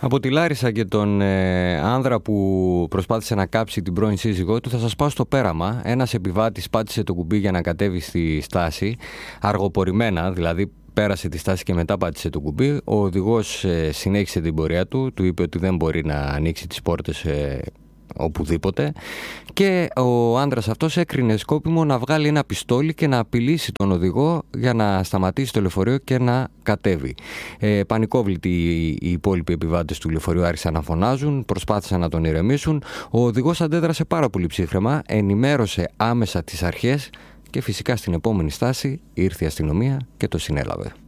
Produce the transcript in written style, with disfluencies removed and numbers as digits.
Από τη Λάρισα και τον άνδρα που προσπάθησε να κάψει την πρώην σύζυγό του, θα σας πάω στο πέραμα. Ένας επιβάτης πάτησε το κουμπί για να κατέβει στη στάση, αργοπορημένα, δηλαδή πέρασε τη στάση και μετά πάτησε το κουμπί. Ο οδηγός συνέχισε την πορεία του, του είπε ότι δεν μπορεί να ανοίξει τις πόρτες οπουδήποτε, και ο άντρας αυτός έκρινε σκόπιμο να βγάλει ένα πιστόλι και να απειλήσει τον οδηγό για να σταματήσει το λεωφορείο και να κατέβει. Πανικόβλητοι οι υπόλοιποι επιβάτες του λεωφορείου άρχισαν να φωνάζουν, προσπάθησαν να τον ηρεμήσουν. Ο οδηγός αντέδρασε πάρα πολύ ψύχραιμα, ενημέρωσε άμεσα τις αρχές και φυσικά στην επόμενη στάση ήρθε η αστυνομία και το συνέλαβε.